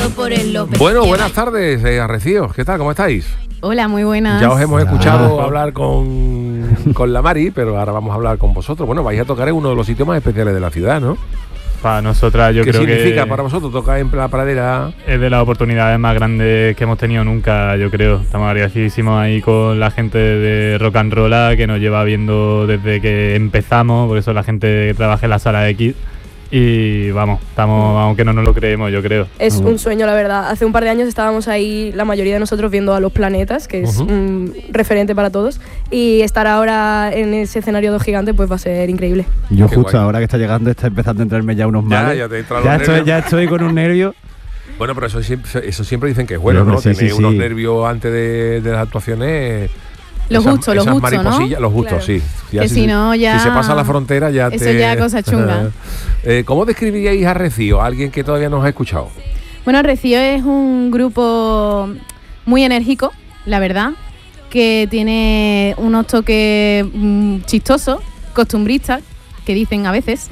solo por el López. Bueno, buenas tardes, Arrecíos. ¿Qué tal? ¿Cómo estáis? Hola, muy buenas. Ya os hemos escuchado hablar con la Mari, pero ahora vamos a hablar con vosotros. Bueno, vais a tocar en uno de los sitios más especiales de la ciudad, ¿no? Para nosotras yo creo que... ¿Qué significa para vosotros tocar en la Pradera? Es de las oportunidades más grandes que hemos tenido nunca, yo creo. Estamos agradecidísimos ahí con la gente de Rock and Roll que nos lleva viendo desde que empezamos, porque son la gente que trabaja en la sala X. Y vamos, estamos, aunque no nos lo creemos, yo creo. Es un sueño, la verdad. Hace un par de años estábamos ahí, la mayoría de nosotros, viendo a Los Planetas, que es un referente para todos. Y estar ahora en ese escenario de gigante, pues va a ser increíble. Yo justo ahora que está llegando, está empezando a entrarme ya unos males. Ya te entran los nervios. Ya estoy con un nervio. Bueno, pero eso siempre dicen que es bueno, ¿no? Tener unos nervios antes de las actuaciones... Lo justo, ¿no? Los justos, claro. Sí. Ya que si no, ya... Si se pasa la frontera, ya eso ya es cosa chunga. ¿Cómo describiríais a Arrecío? Alguien que todavía no os ha escuchado. Bueno, Arrecío es un grupo muy enérgico, la verdad, que tiene unos toques chistosos, costumbristas, que dicen a veces.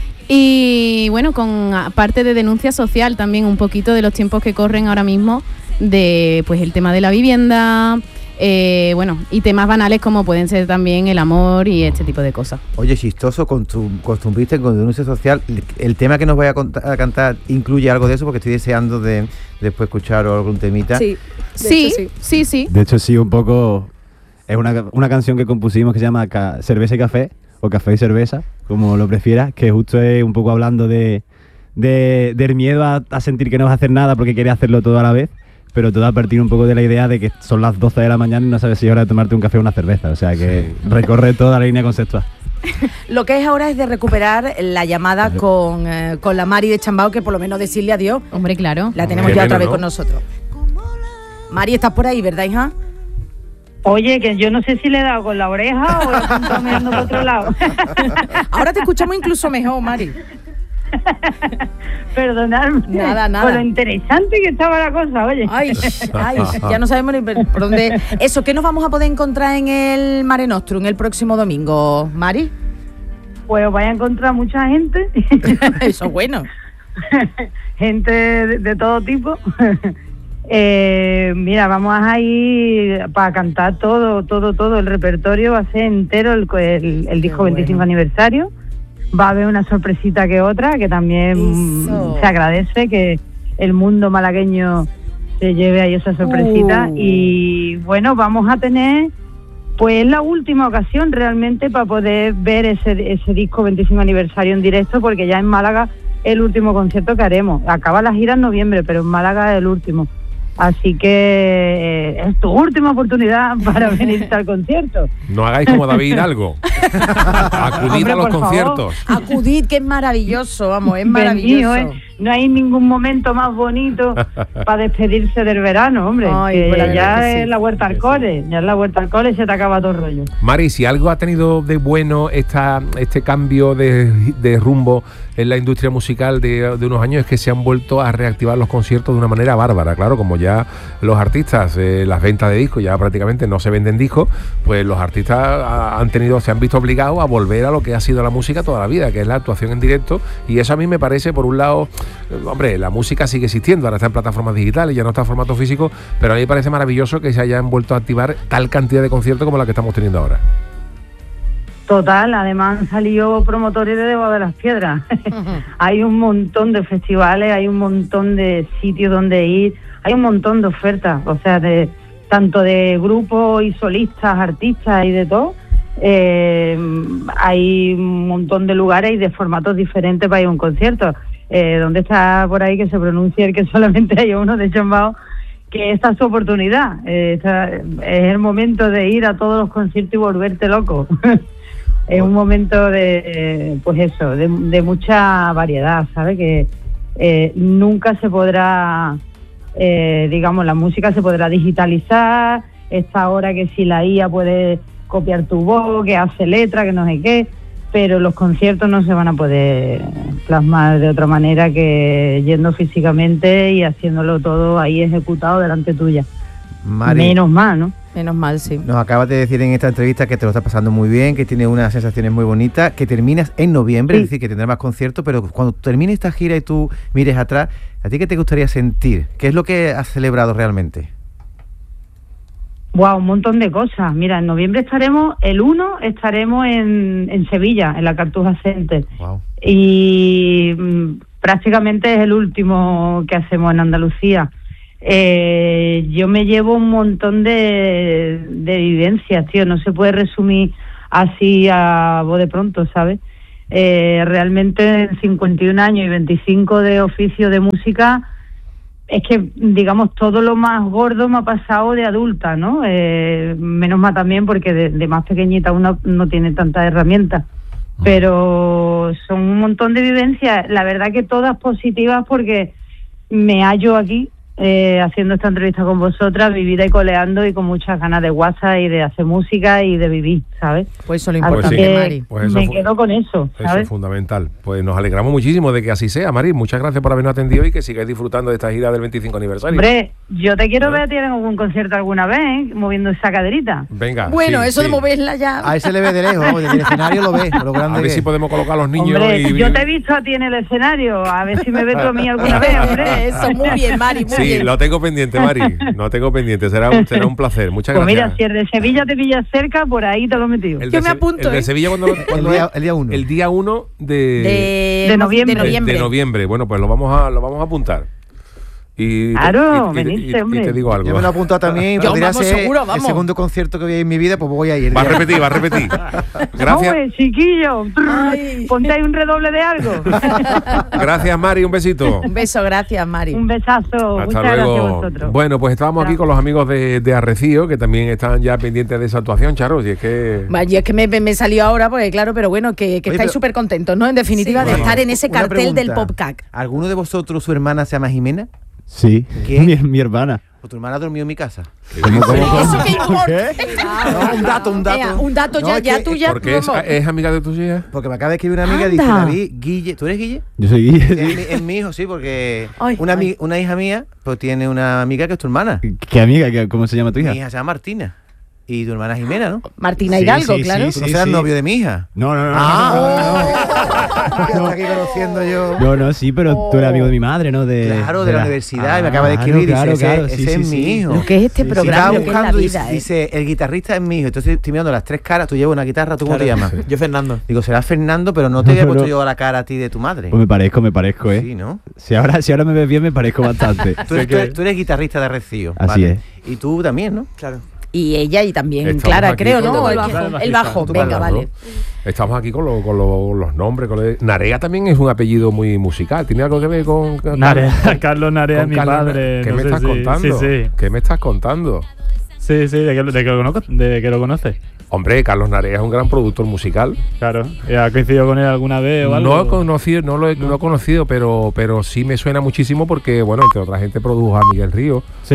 Y bueno, con parte de denuncia social también, un poquito de los tiempos que corren ahora mismo, de pues el tema de la vivienda... bueno, y temas banales como pueden ser también el amor y este tipo de cosas. Oye, chistoso, costumbrista con denuncia social. ¿El tema que nos vaya a cantar incluye algo de eso? Porque estoy deseando de después escuchar algún temita. Sí. De hecho, sí, un poco... Es una canción que compusimos que se llama Cerveza y Café, o Café y Cerveza, como lo prefieras, que justo es un poco hablando del miedo a sentir que no vas a hacer nada porque quieres hacerlo todo a la vez. Pero todo a partir un poco de la idea de que son las 12 de la mañana y no sabes si es hora de tomarte un café o una cerveza. O sea que recorre toda la línea conceptual. Lo que es ahora es de recuperar la llamada con la Mari de Chambao, que por lo menos decirle adiós. Hombre, claro. La tenemos ya otra vez con nosotros. Mari, estás por ahí, ¿verdad, hija? Oye, que yo no sé si le he dado con la oreja o he estado mirando por otro lado. Ahora te escuchamos incluso mejor, Mari. Perdonadme. Nada. Por lo interesante que estaba la cosa, oye. Ay, ya no sabemos ni por dónde. Eso, ¿qué nos vamos a poder encontrar en el Mare Nostrum el próximo domingo, Mari? Pues os vais a encontrar mucha gente. Eso es bueno. Gente de todo tipo. Mira, vamos a ir para cantar todo el repertorio. Va a ser entero el disco 25 aniversario. Va a haber una sorpresita que otra, que también se agradece que el mundo malagueño se lleve ahí esa sorpresita. Y bueno, vamos a tener pues la última ocasión realmente para poder ver ese disco 25 aniversario en directo, porque ya en Málaga es el último concierto que haremos. Acaba la gira en noviembre, pero en Málaga es el último. Así que es tu última oportunidad para venirte al concierto. No hagáis como David Hidalgo. Acudid a los conciertos. Acudid, que es maravilloso, vamos, es maravilloso. No hay ningún momento más bonito para despedirse del verano, hombre. Ya es la vuelta al cole, y se te acaba todo el rollo. Mari, si algo ha tenido de bueno este cambio de rumbo en la industria musical de unos años, es que se han vuelto a reactivar los conciertos de una manera bárbara. Claro, como ya los artistas, las ventas de discos ya prácticamente no se venden discos, pues los artistas se han visto obligados a volver a lo que ha sido la música toda la vida, que es la actuación en directo. Y eso a mí me parece, por un lado, hombre, la música sigue existiendo, ahora está en plataformas digitales, ya no está en formato físico, pero a mí me parece maravilloso que se hayan vuelto a activar tal cantidad de conciertos como la que estamos teniendo ahora. Total, además han salido promotores de debajo de las piedras. Hay un montón de festivales, hay un montón de sitios donde ir, hay un montón de ofertas, o sea, tanto de grupos y solistas, artistas y de todo. Hay un montón de lugares y de formatos diferentes para ir a un concierto. ¿Dónde está por ahí que se pronuncie el que solamente hay uno de Chambao? Que esta es su oportunidad. Es el momento de ir a todos los conciertos y volverte loco. Es un momento de mucha variedad, ¿sabes? Que nunca se podrá, la música se podrá digitalizar. Esta hora que si la IA puede copiar tu voz, que hace letra, que no sé qué, pero los conciertos no se van a poder plasmar de otra manera que yendo físicamente y haciéndolo todo ahí ejecutado delante tuya. Mari, Menos mal, ¿no? Menos mal, sí. nos acabas de decir en esta entrevista que te lo estás pasando muy bien, que tienes unas sensaciones muy bonitas, que terminas en noviembre, Sí. es decir, que tendrás más conciertos, pero cuando termine esta gira y tú mires atrás, ¿a ti qué te gustaría sentir? ¿Qué es lo que has celebrado realmente? Wow, un montón de cosas. Mira, en noviembre el 1 estaremos en Sevilla, en la Cartuja Center. Wow. Y prácticamente es el último que hacemos en Andalucía. Yo me llevo un montón de vivencias, tío. No se puede resumir así a voz de pronto, ¿sabes? Realmente en 51 años y 25 de oficio de música, es que, digamos, todo lo más gordo me ha pasado de adulta, ¿no? Menos mal también porque de más pequeñita uno no tiene tantas herramientas. Pero son un montón de vivencias, la verdad que todas positivas, porque me hallo aquí haciendo esta entrevista con vosotras, vivida y coleando y con muchas ganas de WhatsApp y de hacer música y de vivir, ¿sabes? Pues eso es lo Así importante, que Mari. Pues eso me fue- quedo con eso, Eso ¿sabes? es fundamental. Pues nos alegramos muchísimo de que así sea, Mari. Muchas gracias por habernos atendido y que sigáis disfrutando de esta gira del 25 aniversario. Hombre, yo te quiero ver a ti en algún concierto alguna vez, ¿eh? Moviendo esa caderita. Venga. Bueno, sí, eso de sí. moverla ya. A ese le ve de lejos, vamos, desde el escenario lo ves, lo A grande ver que si es. podemos colocar a los niños Hombre, y... yo te he visto a ti en el escenario, a ver si me ves tú a mí alguna vez, hombre. Eso, muy bien, Mari, muy Sí, bien. lo tengo pendiente, Mari. Lo tengo pendiente. Será un placer. Muchas Pues gracias. mira, si el de Sevilla te pillas cerca, por ahí te lo he metido. El Yo de me Se- apunto, El de ¿eh? Sevilla cuando El día 1. El día 1 De noviembre. De de noviembre. Bueno, pues lo vamos a apuntar. Y Claro, y venirse, hombre. te digo algo. Yo me lo he apuntado también. Yo, podría vamos, ser seguro, vamos. el segundo concierto que voy a ir en mi vida, pues voy a ir. Va a repetir. Gracias, Hombre, chiquillo, Ay. ponte ahí un redoble de algo. gracias, Mari. Un besito. Un beso, gracias, Mari. Un besazo. Hasta Muchas gracias a luego. vosotros. Bueno, pues estábamos aquí con los amigos de Arrecío, que también están ya pendientes de esa actuación, Charo. Y es que... Vaya, es que me salió ahora, porque claro, pero bueno, que Oye, estáis pero- súper contentos, ¿no? En definitiva, de Bueno, estar en ese una cartel del pregunta. PopCac. ¿Alguno de vosotros, su hermana, se llama Jimena? Sí, ¿Qué? mi hermana. ¿O tu hermana durmió en mi casa? Eso que No, un dato. Un dato No, ya, es ya que- tú ya. Porque es amiga de tus hijas. Porque me acaba de escribir una amiga y dice, Anda. David, Guille, ¿tú eres Guille? Yo soy Guille. Es mi hijo, sí, porque Ay, una hija mía pues tiene una amiga que es tu hermana. ¿Qué amiga? ¿Cómo se llama tu hija? Mi hija se llama Martina. Y tu hermana Jimena, ¿no? Martina Sí, Hidalgo, sí, claro. sí, ¿Tú no serás novio de mi hija? No. ¿Qué está aquí conociendo yo? No, sí, pero tú eres amigo de mi madre, ¿no? Claro, de la universidad, y me acaba de Claro, escribir y claro, dice, claro, ese sí, es sí, mi sí. hijo. Lo que es este Y programa, estaba lo que es la buscando y vida, ¿eh? dice, el guitarrista es mi hijo. Entonces estoy mirando las tres caras, tú llevas una guitarra, ¿tú cómo te llamas? Yo Fernando. Digo, será Fernando, pero no te había No, puesto no. yo a la cara a ti de tu madre. Pues me parezco, ¿eh? Sí, ¿no? Si ahora me ves bien, me parezco bastante. Tú eres guitarrista de Arrecío. Así es. Y tú también, ¿no? Claro. Y ella y también Estamos Clara, aquí creo, con ¿no? los- El bajo, Tú venga, Carlos, vale. Estamos aquí con los nombres. Narea también es un apellido muy musical. ¿Tiene algo que ver con Narea, Carlos Narea con es mi Carlos padre. ¿Qué no me sé estás si- contando? Sí, ¿Qué me estás contando? sí, de que lo conoces. Hombre, Carlos Narea es un gran productor musical. Claro. ¿Has coincidido con él alguna vez o algo? No he conocido, no lo he conocido, pero sí me suena muchísimo porque, bueno, entre otra gente produjo a Miguel Ríos. Sí.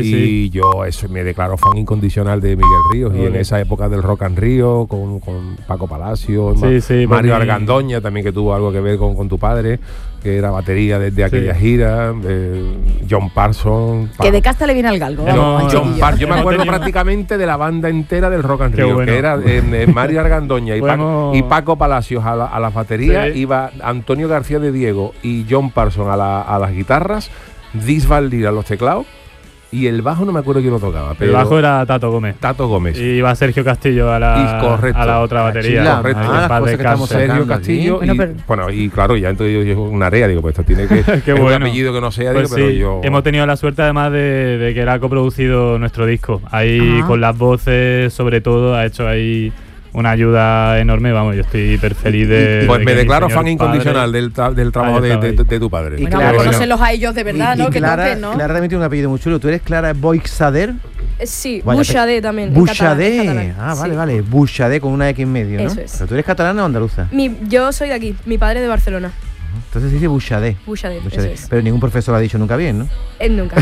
Y yo eso me declaro fan incondicional de Miguel Ríos. Y en Ole. esa época del Rock and Río, con Paco Palacio, Sí, Mario pues mi- Argandoña también, que tuvo algo que ver con tu padre, que era batería desde aquella gira, John Parsons. Que de casta le viene al galgo. No, vamos, al John chiquillo. Parsons. Yo me Hemos acuerdo tenido- prácticamente de la banda entera del Rock and Qué Río, bueno. que era Mario Argandoña Podemos- y Paco Palacios a la batería, Sí. iba Antonio García de Diego y John Parsons a las guitarras, Dis Valdir a los teclados, y el bajo no me acuerdo quién lo tocaba, pero El bajo era Tato Gómez. Tato Gómez. Y iba Sergio Castillo a la, Y correcto. a la otra batería. Chila, correcto. Ay, ah, que las paz cosas que estamos descanse. Sergio sacando aquí. Castillo Bueno, y, pero- bueno, y claro, ya entonces yo una área, digo, pues esto tiene que Qué es un bueno. apellido que no sea, Pues digo, pero sí, yo hemos tenido la suerte además de que él ha coproducido nuestro disco. Ahí Ah. con las voces, sobre todo, ha hecho ahí una ayuda enorme. Vamos, yo estoy hiper feliz de. pues de me que mi declaro señor fan incondicional del trabajo Ahí estaba ahí. de tu padre. Y Bueno, Claro, vamos a bueno. conocerlos a ellos de verdad, ¿no? Y Que Clara, toquen, ¿no? Clara también tiene un apellido muy chulo. ¿Tú eres Clara Boixader? Sí, Vaya, Bouchadé también. en Bouchadé. catalán. Ah, vale, Sí. vale. Bouchadé con una X en medio, ¿no? Eso es. ¿Pero tú eres catalana o andaluza? Yo soy de aquí, mi padre de Barcelona. Entonces se dice Bouchadé. Bouchadé, eso Bouchadé. es. Pero ningún profesor lo ha dicho nunca bien, ¿no? Él nunca.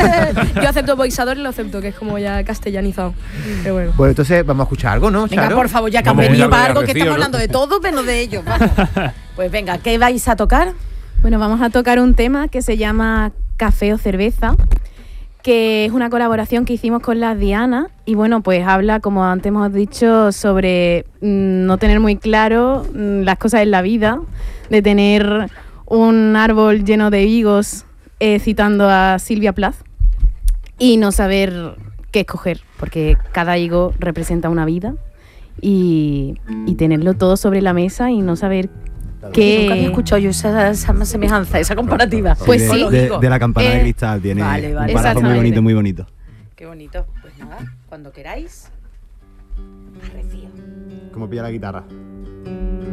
Yo acepto Boixador y lo acepto, que es como ya castellanizado. Pero bueno. Pues entonces vamos a escuchar algo, ¿no, Venga, Charo? por favor, ya que han Vamos a venido escuchar para de algo, que Arrecío, estamos ¿no? hablando de todo, menos de ellos. Vamos. Pues venga, ¿qué vais a tocar? Bueno, vamos a tocar un tema que se llama Café o Cerveza. que es una colaboración que hicimos con las Dianas y bueno, pues habla, como antes hemos dicho, sobre no tener muy claro las cosas en la vida, de tener un árbol lleno de higos, citando a Silvia Plath, y no saber qué escoger, porque cada higo representa una vida y tenerlo todo sobre la mesa y no saber qué... Nunca había escuchado yo esa semejanza, esa comparativa. Pues sí. De la campana de cristal tiene vale, un parajo muy bonito, muy bonito. Qué bonito. Pues nada, cuando queráis, arrecio. ¿Cómo pilla la guitarra?